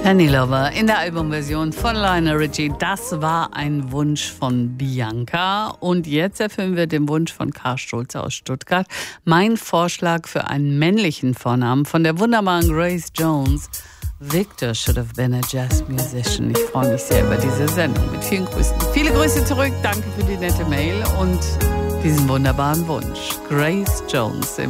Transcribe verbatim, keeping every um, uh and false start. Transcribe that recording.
Penny Lover in der Albumversion von Lionel Richie. Das war ein Wunsch von Bianca. Und jetzt erfüllen wir den Wunsch von Karl Stolze aus Stuttgart. Mein Vorschlag für einen männlichen Vornamen von der wunderbaren Grace Jones. Victor should have been a jazz musician. Ich freue mich sehr über diese Sendung. Mit vielen Grüßen. Viele Grüße zurück. Danke für die nette Mail und diesen wunderbaren Wunsch. Grace Jones.